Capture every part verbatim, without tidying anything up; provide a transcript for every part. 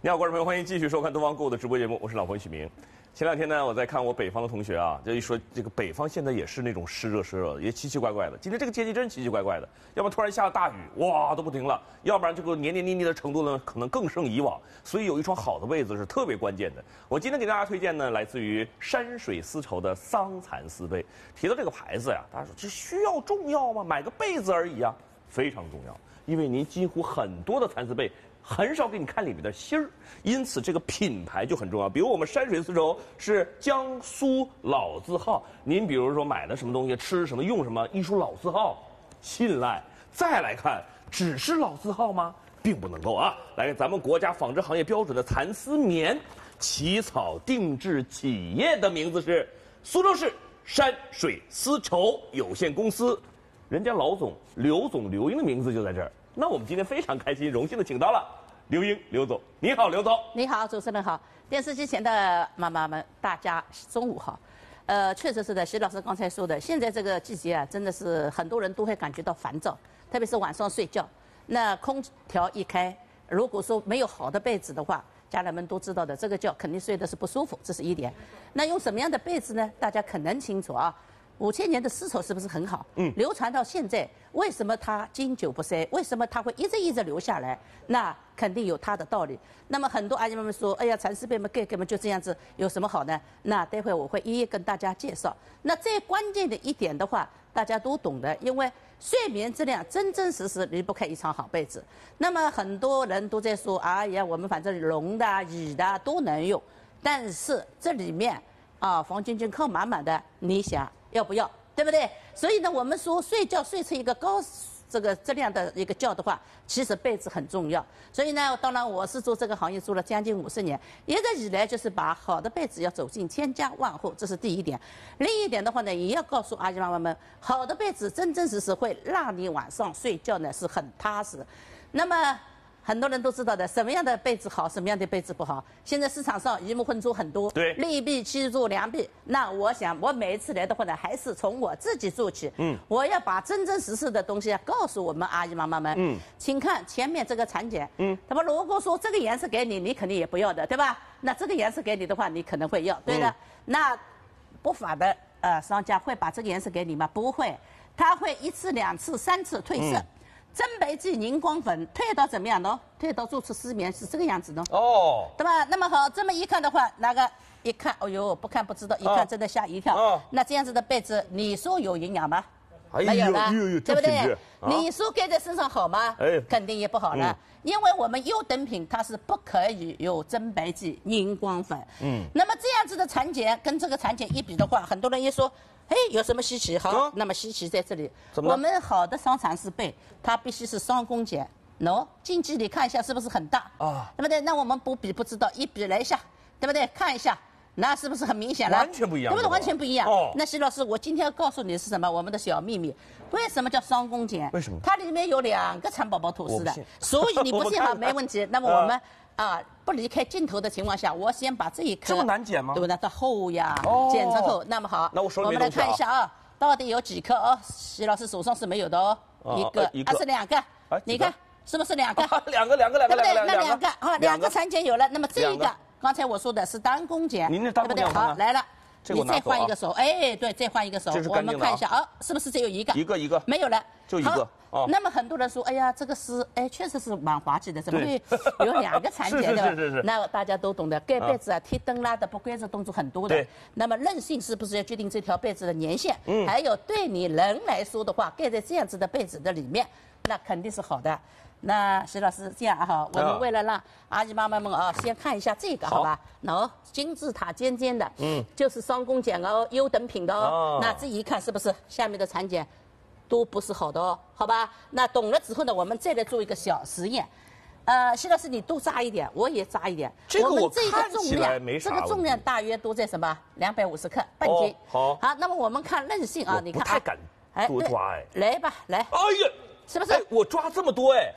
你好，观众朋友，欢迎继续收看东方购物的直播节目，我是老朋友许明。前两天呢，我在看我北方的同学啊，就一说这个北方现在也是那种湿热湿热的，也奇奇怪怪的。今天这个天气真奇奇怪怪的，要不然突然下了大雨，哇都不停了；要不然这个黏黏腻腻的程度呢，可能更胜以往。所以有一双好的被子是特别关键的。我今天给大家推荐呢，来自于山水丝绸的桑蚕丝被。提到这个牌子呀，大家说这需要重要吗？买个被子而已啊，非常重要，因为您几乎很多的蚕丝被。很少给你看里面的芯儿，因此这个品牌就很重要。比如我们山水丝绸是江苏老字号，您比如说买的什么东西、吃什么、用什么，一说老字号，信赖。再来看，只是老字号吗？并不能够啊！来，咱们国家纺织行业标准的蚕丝棉起草定制企业的名字是苏州市山水丝绸有限公司，人家老总刘总刘英的名字就在这儿。那我们今天非常开心，荣幸的请到了刘英刘总。你好，刘总。 你好，主持人好，电视机前的妈妈们，大家中午好。呃，确实是的，徐老师刚才说的，现在这个季节啊，真的是很多人都会感觉到烦躁，特别是晚上睡觉，那空调一开，如果说没有好的被子的话，家人们都知道的，这个觉肯定睡的是不舒服，这是一点。那用什么样的被子呢？大家可能清楚啊。五千年的丝绸是不是很好？嗯，流传到现在，为什么它经久不衰？为什么它会一直一直留下来？那肯定有它的道理。那么很多阿姨们说，哎呀，蚕丝被嘛盖盖嘛就这样子，有什么好呢？那待会我会一一跟大家介绍。那最关键的一点的话，大家都懂的，因为睡眠质量真真实实离不开一床好被子。那么很多人都在说，哎呀，我们反正绒的、羽的都能用，但是这里面啊，防菌菌扣满满的，你想？要不要，对不对？所以呢，我们说睡觉睡出一个高这个质量的一个觉的话，其实被子很重要。所以呢，当然我是做这个行业做了将近五十年，一直以来就是把好的被子要走进千家万户，这是第一点。另一点的话呢，也要告诉阿姨妈妈们，好的被子真真实实会让你晚上睡觉呢是很踏实。那么。很多人都知道的，什么样的被子好，什么样的被子不好。现在市场上鱼目混珠很多， 对， 利弊七助良弊。那我想，我每一次来的话呢，还是从我自己做起。嗯，我要把真真实实的东西啊告诉我们阿姨妈妈们。嗯，请看前面这个产检。嗯，那么如果说这个颜色给你，你肯定也不要的，对吧？那这个颜色给你的话，你可能会要，对的。嗯、那不法的呃商家会把这个颜色给你吗？不会，他会一次、两次、三次褪色。嗯真白剂凝光粉退到怎么样呢？退到做出失眠是这个样子呢。哦，对吧？那么好，这么一看的话，那个一看，哦呦，不看不知道，一看真的吓一跳。哦，那这样子的被子，你说有营养吗？没有了，对不对？你说盖在身上好吗？哎，肯定也不好了，因为我们优等品它是不可以有真白剂凝光粉。嗯，那么这样子的产检跟这个产检一比的话，很多人一说。哎，有什么稀奇？好，啊、那么稀奇在这里。我们好的桑蚕丝被，它必须是双弓剪。喏，近距离看一下是不是很大？啊，对不对？那我们不比不知道，一比来一下，对不对？看一下，那是不是很明显了？ 完全不一样， 对不对？完全不一样。哦，那徐老师，我今天要告诉你的是什么？我们的小秘密。为什么叫双弓剪？ 为什么？ 它里面有两个蚕宝宝吐丝的，所以你不信哈，没问题。那么我们。啊，不离开镜头的情况下，我先把这一颗这么难剪吗？ 对不对？它厚呀，哦、剪成厚。那么好， 那我手里、啊、 我们来看一下啊，到底有几颗哦？徐老师手上是没有的哦，哦一个，呃、一个啊是两个，啊、你看是不是两个？ 啊、两个，两个，两个， 对不对？那两个啊，两个产检有了。那么这一个，刚才我说的是单弓剪， 您这单弓剪对不对？好，来了。 你再换一个手，哎，对，再换一个手，我们看一下啊，是不是只有一个？ 一个一个没有了， 就一个。 哦，那么很多人说，哎呀，这个是，哎，确实是蛮滑稽的，怎么会有两个产检对吧？是是是。 那大家都懂得，盖被子啊、贴灯啦的不规则动作很多的。对。那么韧性是不是要决定这条被子的年限？嗯。还有对你人来说的话，盖在这样子的被子的里面，那肯定是好的。那徐老师这样哈，我们为了让阿姨妈妈们啊，先看一下这个，好吧？喏，金字塔尖尖的，嗯，就是双弓剪哦，优等品的哦。那这一看是不是下面的产检都不是好的哦？好吧？那懂了之后呢，我们再来做一个小实验。呃，徐老师你多扎一点，我也扎一点。 这个我看起来没啥。 这个重量大约都在什么？两百五十克，半斤。 好。 好，那么我们看韧性啊，你看。 不太敢多抓哎。 来吧，来。 哎呀！ 是不是？ 哎，我抓这么多哎。 对，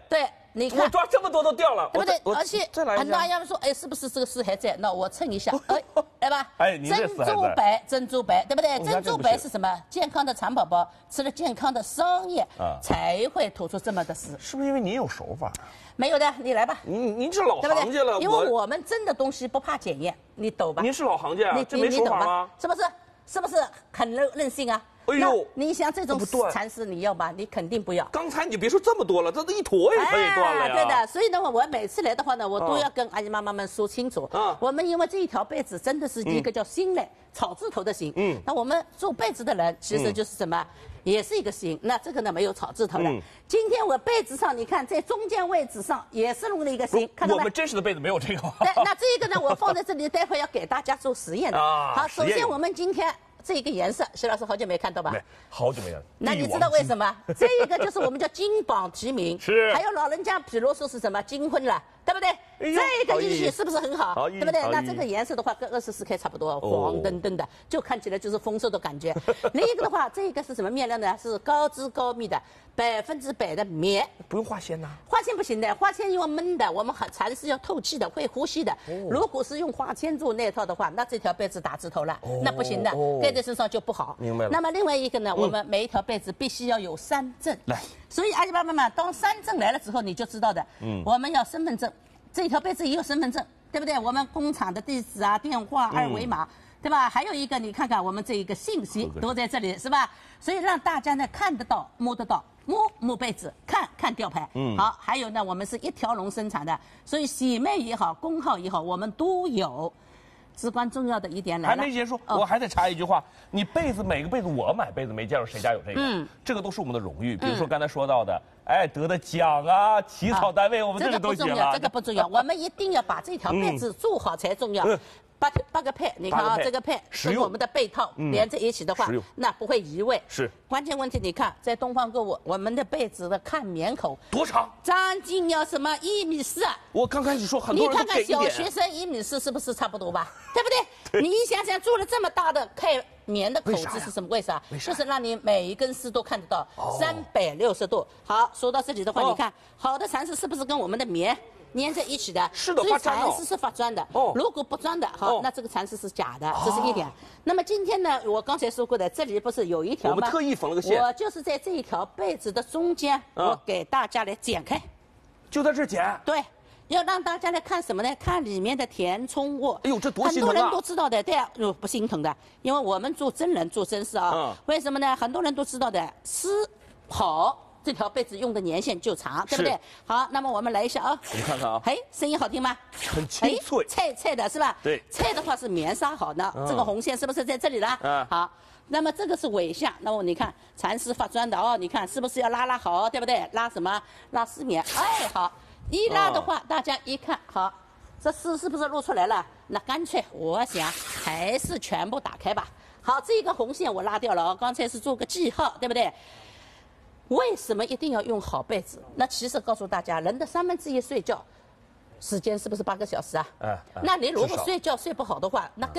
你看我抓这么多都掉了， 对不对？ 我而且再来一很多下。 阿姨们说，哎，是不是这个丝还在？那我称一下，哎，对吧？ 哎你这珍丝还在珠白，珍珠白，对不对？ 我看珍珠这不行白是什么？健康的蚕宝宝吃了健康的桑叶啊才会吐出这么的丝。 是不是因为您有手法？ 没有的，你来吧。 您您是老对不行家了， 对？因为我们蒸的东西不怕检验，你懂吧？ 您是老行家啊， 你这没你你懂吧手法吗？？ 是不是？是不是很任任性啊？ 哎呦那你想这种这不断蚕丝你要吗？你肯定不要。 刚才你别说这么多了，这都一坨也可以断了呀。 哎对的，所以呢，我每次来的话呢，我都啊要跟阿姨妈妈们说清楚。 啊我们因为这一条被子真的是一个叫心嘞，草字头的心。 嗯那我们做被子的人其实就是什么？也是一个心，那这个呢没有草字头的。 嗯今天我被子上，你看在中间位置上也是弄了一个心，看到没我们？真实的被子没有这个。 对，那这个呢，我放在这里，待会要给大家做实验的。 啊好， 实验首先我们今天这个颜色，徐老师好久没看到吧没？好久没有。 那你知道为什么？这一个就是我们叫金榜题名， 是还有老人家，比如说是什么金婚了，对不对？ 哎呦这个好意义意义是不是很好？ 好意义对不对好？意义那这个颜色的话，跟二十四 K 差不多， 哦黄澄澄的，就看起来就是丰收的感觉。另一个的话，这个是什么面料呢？是高织高密的，百分之百的棉。 不用化纤呐。 花铅不行的，花铅因为闷的，我们很蚕是要透气的，会呼吸的。如果是用花铅做那套的话，那这条被子打字头了，那不行的哦， 盖在身上就不好。 明白了那么另外一个呢，我们每一条被子必须要有三证。 来， 所以阿姨爸爸们，当三证来了之后，你就知道的。嗯，我们要身份证，这条被子也有身份证，对不对？我们工厂的地址啊、电话、二维码。对吧？还有一个，你看看我们这一个信息都在这里，是吧？所以让大家呢看得到、摸得到，摸摸被子，看看吊牌。嗯，好，还有呢，我们是一条龙生产的，所以洗妹也好，工号也好，我们都有。至关重要的一点来了， 还没结束， 哦我还得插一句话：你被子每个被子我买被子没见着谁家有这个， 嗯这个都是我们的荣誉。比如说刚才说到的，哎，得的奖啊，起草单位我们这这个不重要， 个都写了。 这个不重要，我们一定要把这条被子做好才重要嗯。 八八个配，你看啊， 八个配这个配实用跟我们的被套连在一起的话实用， 那不会移位。 是关键问题，你看在东方购物，我们的被子的看棉口多长？ 将近要什么一米四啊？ 我刚开始说很你多人看看小都给一点。 学生一米四是不是差不多吧？对不对？你想想做了这么大的开棉的口为啥呀子是什么？为啥？ 为啥就是让你每一根丝都看得到，三百六十度。好，说到这里的话， 哦你看好的蚕丝是不是跟我们的棉粘在一起的？ 是的所以发粘哦蚕丝是发粘的。 哦如果不粘的，好哦， 那这个蚕丝是假的，这是一点。那么今天呢，我刚才说过的，这里不是有一条吗？ 我们特意缝了个线我就是在这一条被子的中间，我给大家来剪开。 就在这儿剪。 对，要让大家来看什么呢？看里面的填充物。 哎呦这多很多心疼啊人都知道的，对啊，呃不心疼的，因为我们做真人做真事啊。 嗯为什么呢？很多人都知道的，吃好这条被子用的年限就长，对不对是？ 好，那么我们来一下啊。 我们看看啊， 哎，声音好听吗？ 很清脆哎脆脆的是吧？ 对脆的话是棉纱好的， 嗯这个红线是不是在这里了？ 嗯好。那么这个是尾下，那么你看蚕丝发钻的哦，你看是不是要拉拉好，对不对？拉什么？拉丝棉。哎，好，一拉的话，大家一看，好，这丝是不是露出来了？那干脆我想还是全部打开吧。好，这个红线我拉掉了哦，刚才是做个记号，对不对？为什么一定要用好被子？那其实告诉大家，人的三分之一睡觉时间是不是八个小时啊？ 哎哎那你如果至少睡觉睡不好的话，那跟